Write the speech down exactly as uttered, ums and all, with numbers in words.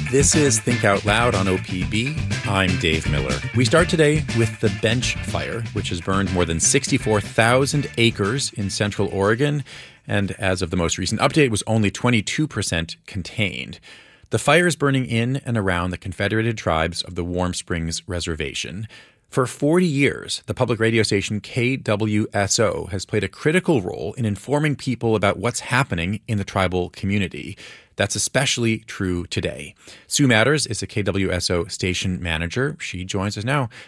This is Think Out Loud on O P B. I'm Dave Miller. We start today with the Bench Fire, which has burned more than sixty-four thousand acres in central Oregon, and as of the most recent update, was only twenty-two percent contained. The fire is burning in and around the Confederated Tribes of the Warm Springs Reservation. For forty years, the public radio station K W S O has played a critical role in informing people about what's happening in the tribal community. That's especially true today. Sue Matters is a K W S O station manager. She joins us now.